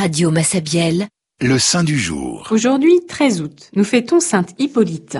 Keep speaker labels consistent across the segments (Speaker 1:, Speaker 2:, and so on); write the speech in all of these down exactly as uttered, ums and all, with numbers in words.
Speaker 1: Radio Massabielle,
Speaker 2: le saint du jour.
Speaker 3: Aujourd'hui, treize août, nous fêtons sainte Hippolyte.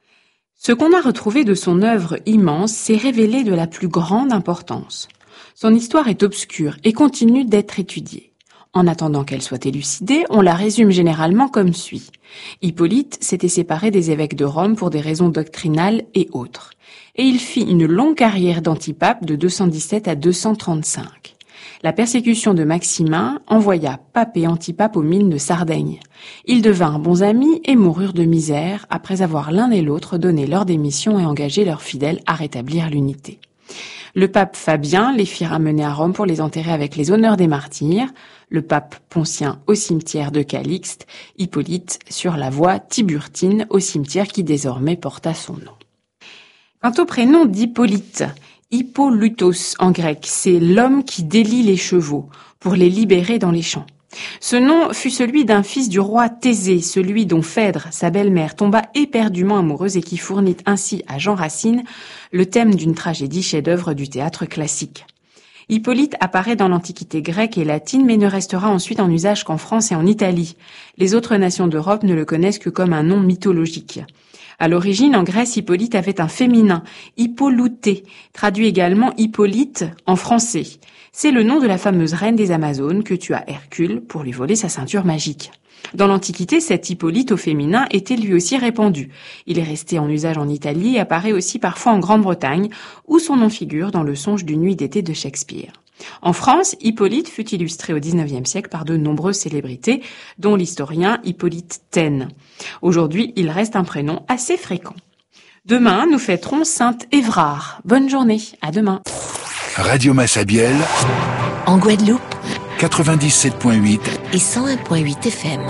Speaker 3: Ce qu'on a retrouvé de son œuvre immense s'est révélé de la plus grande importance. Son histoire est obscure et continue d'être étudiée. En attendant qu'elle soit élucidée, on la résume généralement comme suit. Hippolyte s'était séparé des évêques de Rome pour des raisons doctrinales et autres. Et il fit une longue carrière d'antipape de deux cent dix-sept à deux cent trente-cinq. La persécution de Maximin envoya pape et antipape aux mines de Sardaigne. Ils devinrent bons amis et moururent de misère après avoir l'un et l'autre donné leur démission et engagé leurs fidèles à rétablir l'unité. Le pape Fabien les fit ramener à Rome pour les enterrer avec les honneurs des martyrs, le pape Poncien au cimetière de Calixte, Hippolyte sur la voie Tiburtine au cimetière qui désormais porta son nom. Quant au prénom d'Hippolyte, Hippolutos en grec, c'est l'homme qui délie les chevaux pour les libérer dans les champs. Ce nom fut celui d'un fils du roi Thésée, celui dont Phèdre, sa belle-mère, tomba éperdument amoureuse et qui fournit ainsi à Jean Racine le thème d'une tragédie chef-d'œuvre du théâtre classique. Hippolyte apparaît dans l'Antiquité grecque et latine, mais ne restera ensuite en usage qu'en France et en Italie. Les autres nations d'Europe ne le connaissent que comme un nom mythologique. À l'origine, en Grèce, Hippolyte avait un féminin, Hippolouté, traduit également Hippolyte en français. C'est le nom de la fameuse reine des Amazones que tua Hercule pour lui voler sa ceinture magique. Dans l'Antiquité, cet Hippolyte au féminin était lui aussi répandu. Il est resté en usage en Italie et apparaît aussi parfois en Grande-Bretagne, où son nom figure dans le Songe d'une nuit d'été de Shakespeare. En France, Hippolyte fut illustré au dix-neuvième siècle par de nombreuses célébrités, dont l'historien Hippolyte Taine. Aujourd'hui, il reste un prénom assez fréquent. Demain, nous fêterons Sainte Évrard. Bonne journée, à demain.
Speaker 2: Radio Massabielle,
Speaker 1: en Guadeloupe,
Speaker 2: quatre-vingt-dix-sept virgule huit
Speaker 1: et cent un virgule huit F M.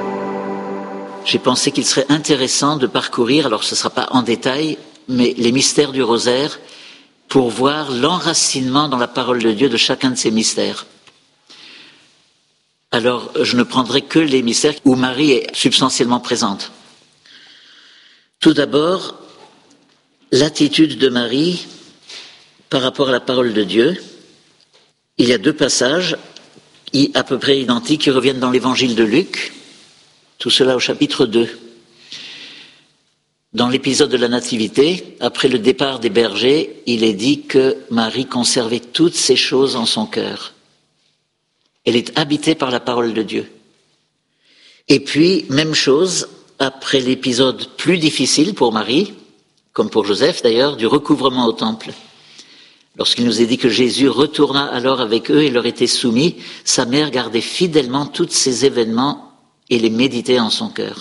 Speaker 4: J'ai pensé qu'il serait intéressant de parcourir, alors ce ne sera pas en détail, mais les mystères du rosaire, pour voir l'enracinement dans la parole de Dieu de chacun de ces mystères. Alors, je ne prendrai que les mystères où Marie est substantiellement présente. Tout d'abord, l'attitude de Marie par rapport à la parole de Dieu. Il y a deux passages à peu près identiques qui reviennent dans l'évangile de Luc, tout cela au chapitre deux. Dans l'épisode de la Nativité, après le départ des bergers, il est dit que Marie conservait toutes ces choses en son cœur. Elle est habitée par la parole de Dieu. Et puis, même chose, après l'épisode plus difficile pour Marie, comme pour Joseph d'ailleurs, du recouvrement au temple. Lorsqu'il nous est dit que Jésus retourna alors avec eux et leur était soumis, sa mère gardait fidèlement tous ces événements et les méditait en son cœur.